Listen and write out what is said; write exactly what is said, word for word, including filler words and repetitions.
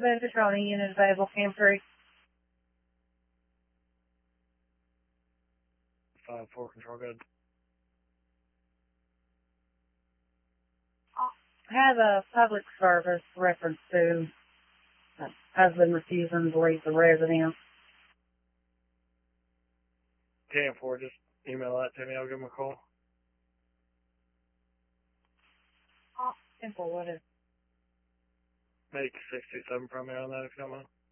activated patrolling unit available, Cam three. five four, control good. Have a public service reference to uh, husband refusing to leave the residence. Cam four, just email that to me. I'll give him a call. Oh, simple, what is Make six two seven from me on that if you don't mind.